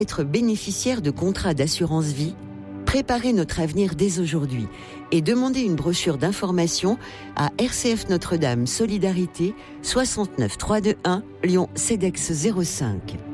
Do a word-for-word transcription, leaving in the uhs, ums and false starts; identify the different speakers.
Speaker 1: Être bénéficiaire de contrats d'assurance vie? Préparez notre avenir dès aujourd'hui et demandez une brochure d'information à R C F Notre-Dame Solidarité soixante-neuf trois cent vingt-et-un Lyon C E D E X zéro cinq.